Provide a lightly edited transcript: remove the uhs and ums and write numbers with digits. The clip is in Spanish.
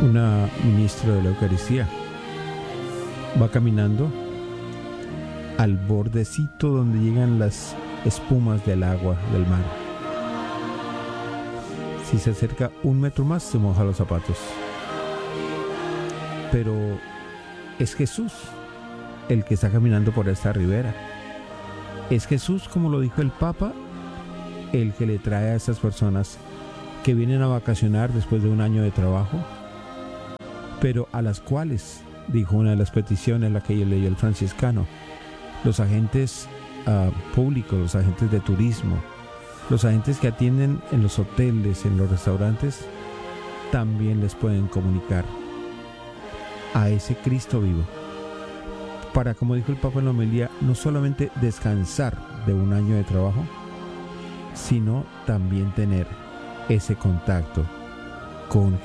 una ministra de la Eucaristía va caminando al bordecito donde llegan las espumas del agua del mar. Si se acerca un metro más, se moja los zapatos. Pero es Jesús el que está caminando por esta ribera. Es Jesús, como lo dijo el Papa, el que le trae a estas personas que vienen a vacacionar después de un año de trabajo, pero a las cuales, dijo una de las peticiones, la que yo leí el franciscano, los agentes públicos, los agentes de turismo, los agentes que atienden en los hoteles, en los restaurantes, también les pueden comunicar a ese Cristo vivo, para, como dijo el Papa en la homilía, no solamente descansar de un año de trabajo, sino también tener ese contacto con